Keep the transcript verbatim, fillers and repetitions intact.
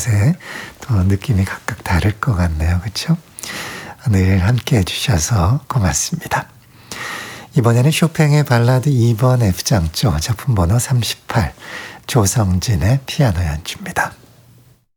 곳에 또 느낌이 각각 다를 것 같네요. 그렇죠? 늘 함께 해주셔서 고맙습니다. 이번에는 쇼팽의 발라드 이 번 F장조 작품 번호 삼십팔 조성진의 피아노 연주입니다.